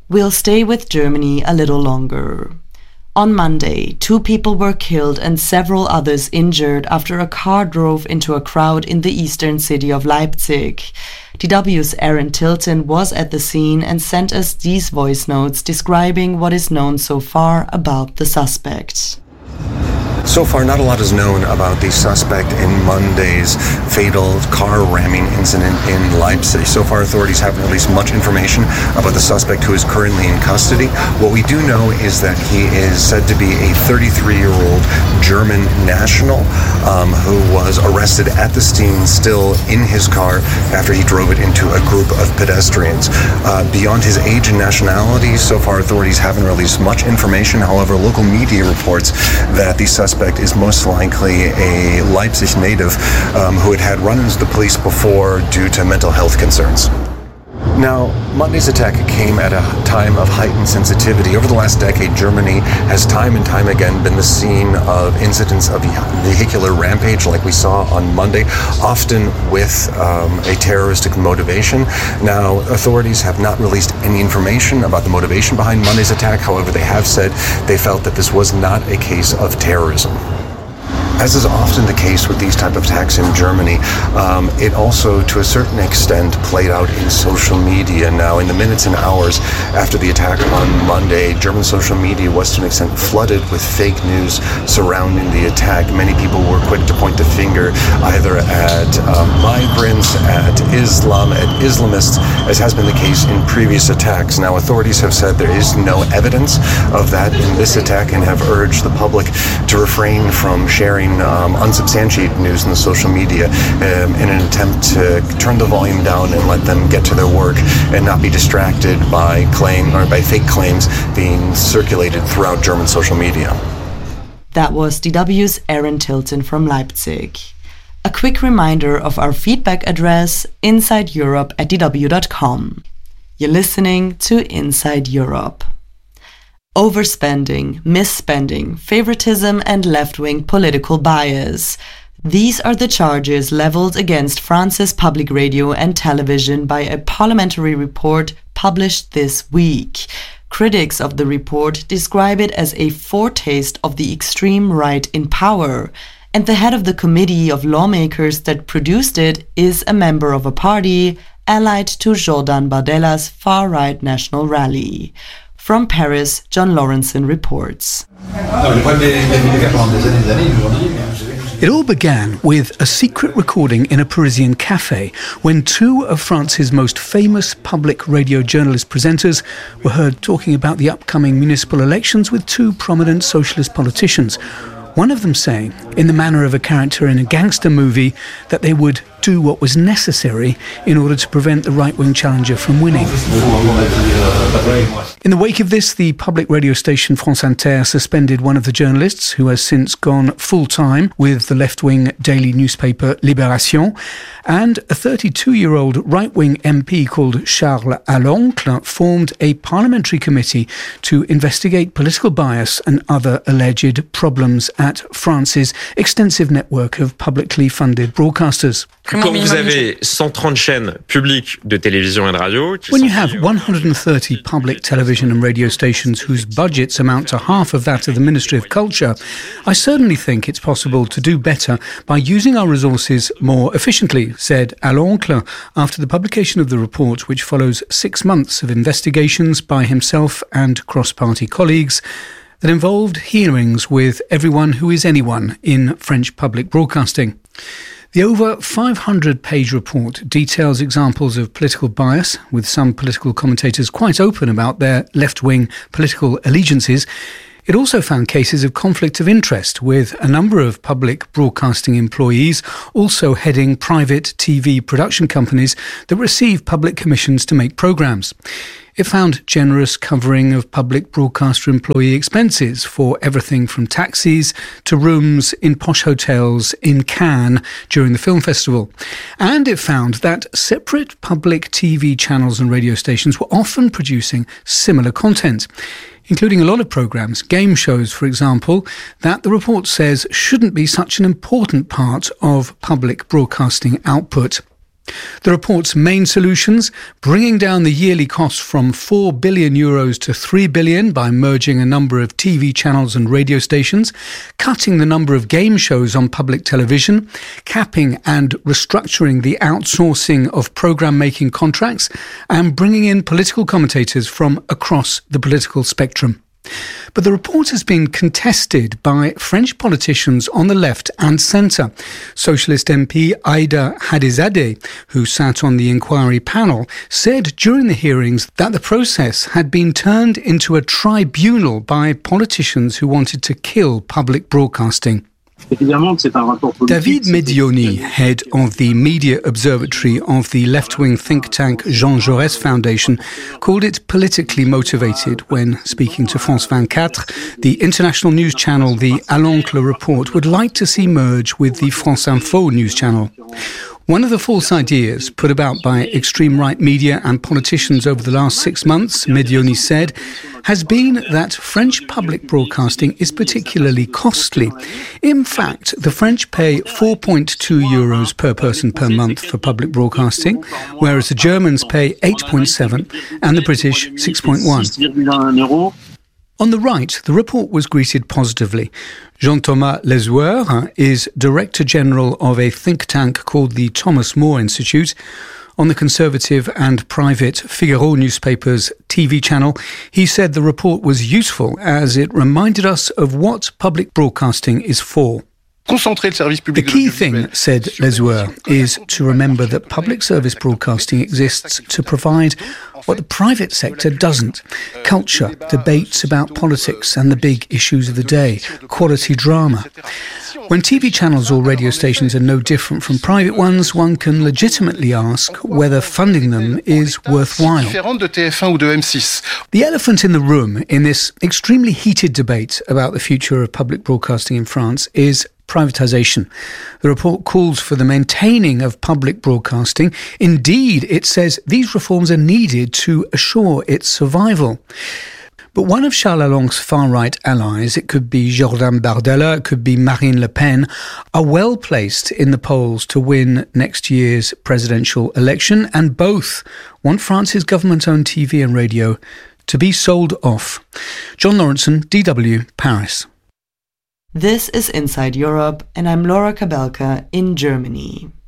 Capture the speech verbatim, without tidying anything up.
We'll stay with Germany a little longer. On Monday, two people were killed and several others injured after a car drove into a crowd in the eastern city of Leipzig. D W's Aaron Tilton was at the scene and sent us these voice notes describing what is known so far about the suspect. So far, not a lot is known about the suspect in Monday's fatal car ramming incident in Leipzig. So far, authorities haven't released much information about the suspect, who is currently in custody. What we do know is that he is said to be a thirty-three-year-old German national um, who was arrested at the scene still in his car after he drove it into a group of pedestrians. Uh, beyond his age and nationality, so far authorities haven't released much information. However, local media reports that the suspect is most likely a Leipzig native um, who had had run-ins with the police before due to mental health concerns. Now, Monday's attack came at a time of heightened sensitivity. Over the last decade, Germany has time and time again been the scene of incidents of vehicular rampage like we saw on Monday, often with um, a terroristic motivation. Now, authorities have not released any information about the motivation behind Monday's attack. However, they have said they felt that this was not a case of terrorism. As is often the case with these type of attacks in Germany, um, it also, to a certain extent, played out in social media. Now, in the minutes and hours after the attack on Monday, German social media was to an extent flooded with fake news surrounding the attack. Many people were quick to point the finger either at uh, migrants, at Islam, at Islamists, as has been the case in previous attacks. Now, authorities have said there is no evidence of that in this attack and have urged the public to refrain from sharing Um, unsubstantiated news in the social media um, in an attempt to turn the volume down and let them get to their work and not be distracted by claim or by fake claims being circulated throughout German social media. That was D W's Aaron Tilton from Leipzig. A quick reminder of our feedback address, inside europe at d w dot com. You're listening to Inside Europe. Overspending, misspending, favoritism, and left-wing political bias. These are the charges leveled against France's public radio and television by a parliamentary report published this week. Critics of the report describe it as a foretaste of the extreme right in power, and the head of the committee of lawmakers that produced it is a member of a party allied to Jordan Bardella's far-right National Rally. From Paris, John Lawrenson reports. It all began with a secret recording in a Parisian cafe when two of France's most famous public radio journalist presenters were heard talking about the upcoming municipal elections with two prominent socialist politicians. One of them saying, in the manner of a character in a gangster movie, that they would do what was necessary in order to prevent the right-wing challenger from winning. In the wake of this, the public radio station France Inter suspended one of the journalists, who has since gone full-time with the left-wing daily newspaper Libération, and a thirty-two-year-old right-wing M P called Charles Aloncle formed a parliamentary committee to investigate political bias and other alleged problems at France's extensive network of publicly funded broadcasters. Quand vous avez cent trente chaînes publiques de télévision et de radio, when you have one hundred thirty public television and radio stations whose budgets amount to half of that of the Ministry of Culture, I certainly think it's possible to do better by using our resources more efficiently, said Aloncle after the publication of the report, which follows six months of investigations by himself and cross-party colleagues that involved hearings with everyone who is anyone in French public broadcasting. The over five hundred page report details examples of political bias, with some political commentators quite open about their left-wing political allegiances. It also found cases of conflict of interest, with a number of public broadcasting employees also heading private T V production companies that receive public commissions to make programmes. It found generous covering of public broadcaster employee expenses for everything from taxis to rooms in posh hotels in Cannes during the film festival. And it found that separate public T V channels and radio stations were often producing similar content, including a lot of programmes, game shows, for example, that the report says shouldn't be such an important part of public broadcasting output. The report's main solutions: bringing down the yearly cost from four billion euros to three billion by merging a number of T V channels and radio stations, cutting the number of game shows on public television, capping and restructuring the outsourcing of programme-making contracts, and bringing in political commentators from across the political spectrum. But the report has been contested by French politicians on the left and centre. Socialist M P Aïda Hadizadeh, who sat on the inquiry panel, said during the hearings that the process had been turned into a tribunal by politicians who wanted to kill public broadcasting. David Medioni, head of the Media Observatory of the left-wing think tank Jean Jaurès Foundation, called it politically motivated when speaking to France twenty-four. The international news channel, the À l'Oncle report, would like to see merge with the France Info news channel. One of the false ideas put about by extreme right media and politicians over the last six months, Medioni said, has been that French public broadcasting is particularly costly. In fact, the French pay four point two euros per person per month for public broadcasting, whereas the Germans pay eight point seven and the British six point one. On the right, the report was greeted positively. Jean-Thomas Lesueur is Director General of a think tank called the Thomas More Institute. On the conservative and private Figaro newspaper's T V channel, he said the report was useful as it reminded us of what public broadcasting is for. The key thing, said Lesueur, is to remember that public service broadcasting exists to provide what the private sector doesn't: culture, debates about politics and the big issues of the day, quality drama. When T V channels or radio stations are no different from private ones, one can legitimately ask whether funding them is worthwhile. The elephant in the room in this extremely heated debate about the future of public broadcasting in France is privatisation. The report calls for the maintaining of public broadcasting. Indeed, it says these reforms are needed to assure its survival. But one of Charles Lalonde's far-right allies, it could be Jordan Bardella, it could be Marine Le Pen, are well placed in the polls to win next year's presidential election, and both want France's government-owned T V and radio to be sold off. John Lawrenson, D W, Paris. This is Inside Europe, and I'm Laura Kabelka in Germany.